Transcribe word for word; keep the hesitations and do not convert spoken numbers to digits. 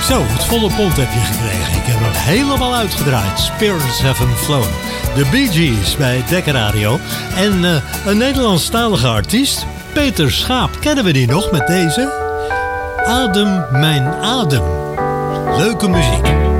Zo, het volle pond heb je gekregen. Ik heb hem helemaal uitgedraaid. Spirits Haven't Flown. De Bee Gees bij Dekker Radio. En uh, een Nederlandstalige artiest, Peter Schaap. Kennen we die nog met deze? Adem mijn adem. Leuke muziek.